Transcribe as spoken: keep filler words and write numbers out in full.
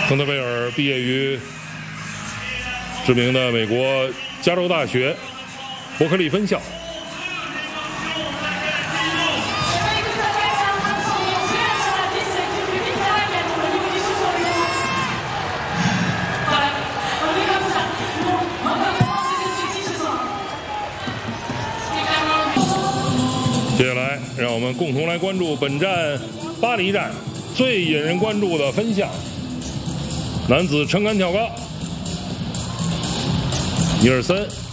亨特贝尔毕业于知名的美国加州大学伯克利分校。接下来，让我们共同来关注本站巴黎站最引人关注的分项——男子撑杆跳高，一二三。